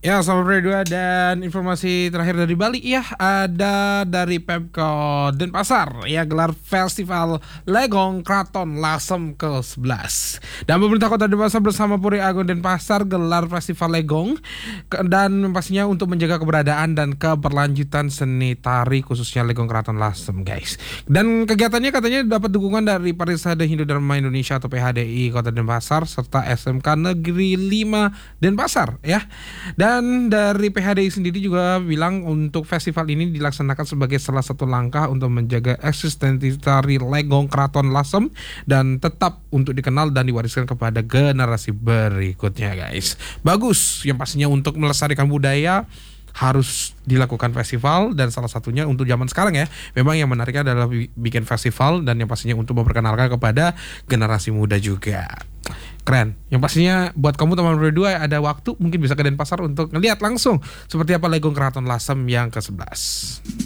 Ya, selamat hari 2 dan informasi terakhir dari Bali ya, ada dari Pemkot Denpasar ya, gelar Festival Legong Kraton Lasem ke-11. Dan pemerintah Kota Denpasar bersama Puri Agung Denpasar gelar Festival Legong dan pastinya untuk menjaga keberadaan dan keberlanjutan seni tari khususnya Legong Kraton Lasem, guys. Dan kegiatannya katanya dapat dukungan dari Parisade Hindu Dharma Indonesia atau PHDI Kota Denpasar serta SMK Negeri 5 Denpasar ya. Dan dari PHDI sendiri juga bilang untuk festival ini dilaksanakan sebagai salah satu langkah untuk menjaga eksistensi tari Legong Kraton Lasem dan tetap untuk dikenal dan diwariskan kepada generasi berikutnya, guys. Bagus, yang pastinya untuk melestarikan budaya harus dilakukan festival, dan salah satunya untuk zaman sekarang ya, memang yang menariknya adalah bikin festival dan yang pastinya untuk memperkenalkan kepada generasi muda juga. Keren. Yang pastinya buat kamu teman berdua ada waktu mungkin bisa ke Denpasar untuk ngelihat langsung seperti apa Legong Kraton Lasem yang ke-11.